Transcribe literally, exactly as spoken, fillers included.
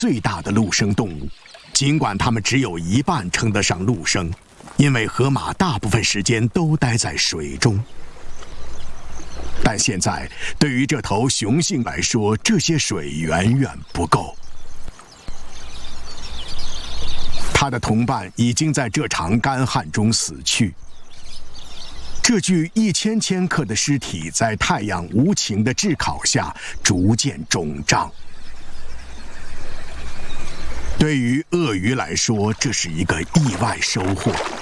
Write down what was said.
最大的陆生动物，尽管它们只有一半称得上陆生，因为河马大部分时间都待在水中。但现在，对于这头雄性来说，这些水远远不够。它的同伴已经在这场干旱中死去。这具一千千克的尸体在太阳无情的炙烤下逐渐肿胀。对于鳄鱼来说，这是一个意外收获。